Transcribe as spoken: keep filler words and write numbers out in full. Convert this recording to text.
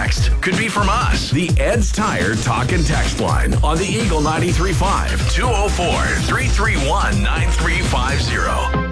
text could be from us. The Ed's Tire Talk and Text line on the Eagle ninety-three point five, two oh four, three three one, nine three five zero.